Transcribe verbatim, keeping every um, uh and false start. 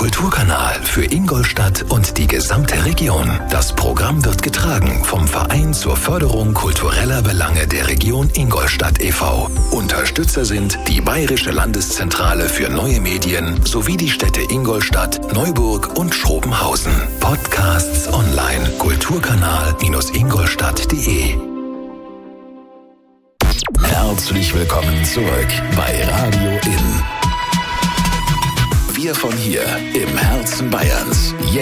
Kulturkanal für Ingolstadt und die gesamte Region. Das Programm wird getragen vom Verein zur Förderung kultureller Belange der Region Ingolstadt e V Unterstützer sind die Bayerische Landeszentrale für neue Medien sowie die Städte Ingolstadt, Neuburg und Schrobenhausen. Podcasts online kulturkanal-ingolstadt.de. Herzlich willkommen zurück bei Radio In. Wir von hier im Herzen Bayerns. Jetzt